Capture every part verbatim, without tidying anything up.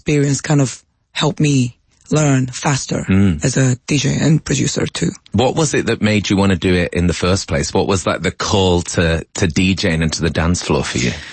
experience kind of helped me learn faster mm. as a D J and producer too. What was it that made you want to do it in the first place? What was like the call to, to DJing and to the dance floor for you?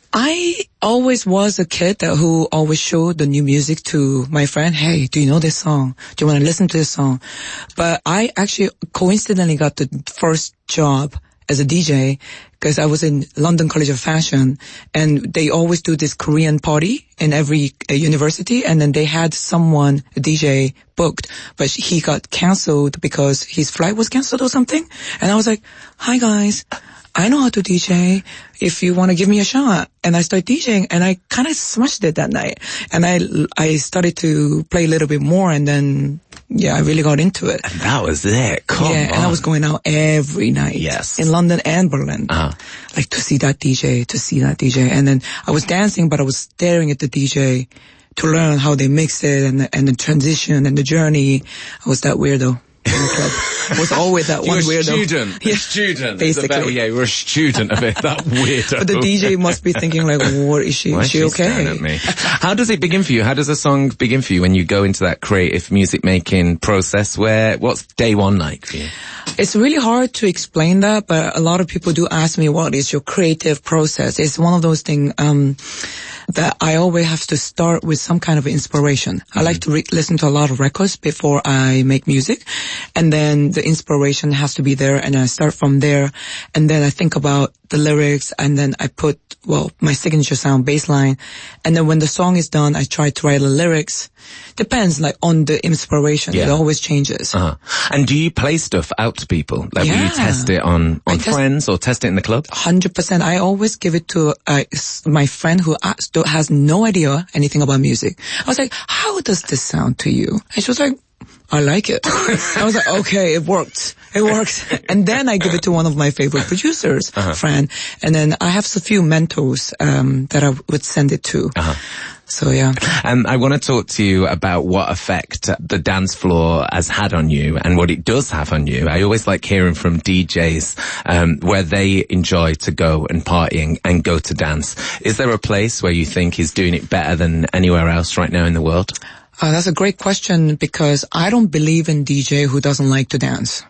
I always was a kid that who always showed the new music to my friend. Hey, do you know this song? Do you want to listen to this song? But I actually coincidentally got the first job as a D J because I was in London College of Fashion, and they always do this Korean party in every uh, university, and then they had someone, a D J, booked, but he got canceled because his flight was canceled or something. And I was like, hi guys, I know how to D J if you want to give me a shot. And I started DJing, and I kind of smashed it that night. And I, I started to play a little bit more, and then, yeah, I really got into it. And that was it. Come yeah, on. and I was going out every night. Yes. In London and Berlin. Uh-huh. Like to see that D J, to see that D J. And then I was dancing, but I was staring at the D J to learn how they mix it and the, and the transition and the journey. I was that weirdo. In the club. I was always that you one were a weirdo. Student, yeah, a student. basically. About, yeah, you were a student of it, that weirdo. But the D J must be thinking like, what is she? Why is she, is she okay? staring at me? How does it begin for you? How does a song begin for you when you go into that creative music making process? Where, what's day one like for you? It's really hard to explain that, but a lot of people do ask me, what is your creative process? It's one of those things, um, that I always have to start with some kind of inspiration. Mm-hmm. I like to re- listen to a lot of records before I make music, and then the inspiration has to be there, and I start from there, and then I think about the lyrics, and then I put, well, my signature sound, bass line, and then when the song is done, I try to write the lyrics. Depends, like, on the inspiration. Yeah. It always changes. Uh-huh. And do you play stuff out to people? Like, yeah. will you test it on, on friends or test it in the club? one hundred percent. I always give it to uh, my friend who has no idea anything about music. I was like, how does this sound to you? And she was like, I like it. I was like, okay, it worked. It works. And then I give it to one of my favorite producers, uh-huh. friend. And then I have a few mentors um that I would send it to. Uh-huh. So, yeah. Um, I want to talk to you about what effect the dance floor has had on you and what it does have on you. I always like hearing from D Js um, where they enjoy to go and partying and go to dance. Is there a place where you think is doing it better than anywhere else right now in the world? Uh, that's a great question, because I don't believe in D J who doesn't like to dance.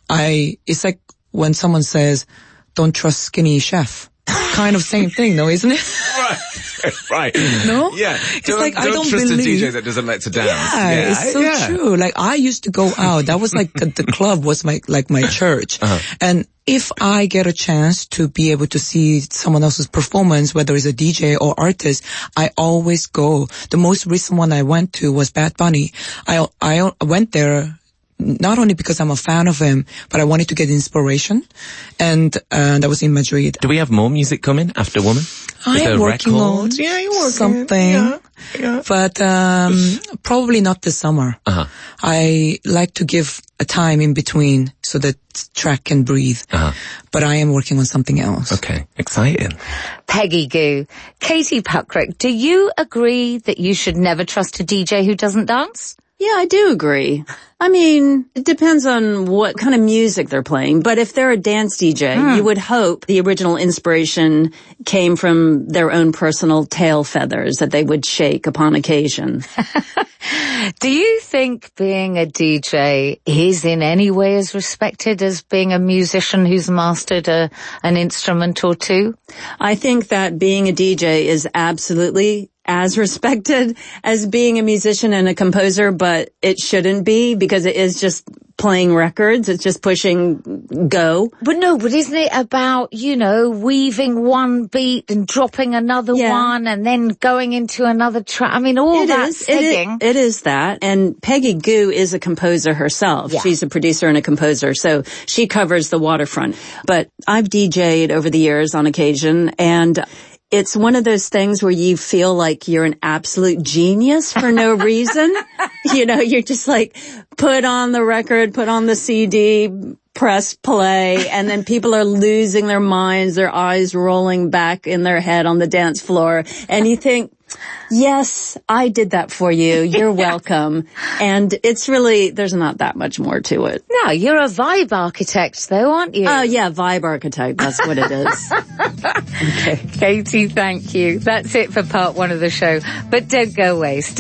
I, it's like when someone says, don't trust skinny chef. Kind of same thing, though, isn't it? Right, right. No? Yeah. It's don't, like, don't I don't trust believe. a D J that doesn't like to dance. Yeah, yeah it's so yeah. true. Like, I used to go out. That was like, the club was my, like my church. Uh-huh. And if I get a chance to be able to see someone else's performance, whether it's a D J or artist, I always go. The most recent one I went to was Bad Bunny. I, I went there not only because I'm a fan of him, but I wanted to get inspiration. And uh, that was in Madrid. Do we have more music coming after Woman? I am working on yeah, you're working. something. Yeah, yeah. But um probably not this summer. Uh-huh. I like to give a time in between so that track can breathe. Uh-huh. But I am working on something else. Okay, exciting. Peggy Gou. Katie Puckrick, do you agree that you should never trust a D J who doesn't dance? Yeah, I do agree. I mean, it depends on what kind of music they're playing, but if they're a dance D J, hmm. you would hope the original inspiration came from their own personal tail feathers that they would shake upon occasion. Do you think being a D J is in any way as respected as being a musician who's mastered a, an instrument or two? I think that being a D J is absolutely as respected as being a musician and a composer, but it shouldn't be, because it is just playing records. It's just pushing go. But no, but isn't it about, you know, weaving one beat and dropping another yeah. one and then going into another track? I mean, all it that is, singing. It is, it is that. And Peggy Gou is a composer herself. Yeah. She's a producer and a composer, so she covers the waterfront. But I've D J'd over the years on occasion, and it's one of those things where you feel like you're an absolute genius for no reason. You know, you're just like, put on the record, put on the C D, press play, and then people are losing their minds, their eyes rolling back in their head on the dance floor. And you think, yes, I did that for you. You're welcome. And it's really, there's not that much more to it. No, you're a vibe architect though, aren't you? Oh, uh, yeah, vibe architect. That's what it is. Okay. Katie, thank you. That's it for part one of the show. But don't go away. Still